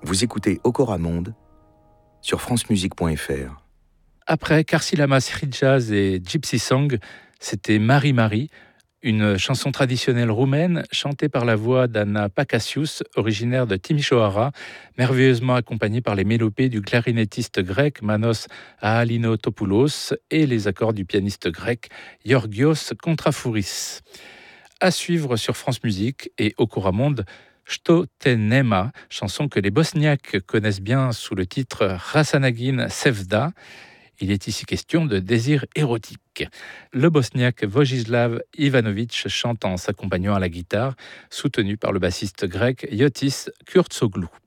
Vous écoutez Okora Monde sur francemusique.fr. Après Karsilamas Free Jazz et Gypsy Song, c'était Marie Marie, une chanson traditionnelle roumaine chantée par la voix d'Anna Pacasius, originaire de Timișoara, merveilleusement accompagnée par les mélopées du clarinettiste grec Manos Ahalinotopoulos et les accords du pianiste grec Georgios Kontrafouris. À suivre sur France Musique et Okora Monde, Što te nema, chanson que les Bosniaques connaissent bien sous le titre Rasanagin Sevda. Il est ici question de désir érotique. Le bosniaque Vojislav Ivanović chante en s'accompagnant à la guitare, soutenu par le bassiste grec Yotis Kurtsoglou.